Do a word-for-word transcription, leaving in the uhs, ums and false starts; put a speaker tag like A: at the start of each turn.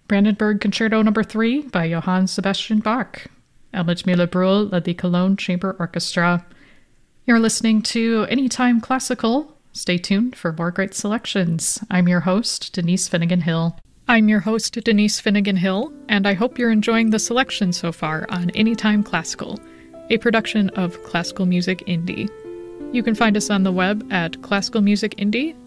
A: Brandenburg Concerto Number three by Johann Sebastian Bach. Helmut Müller-Brühl led the Cologne Chamber Orchestra. You're listening to Anytime Classical. Stay tuned for more great selections. I'm your host, Denise Finnegan-Hill. I'm your host, Denise Finnegan-Hill, and I hope you're enjoying the selection so far on Anytime Classical, a production of Classical Music Indie. You can find us on the web at classical music indie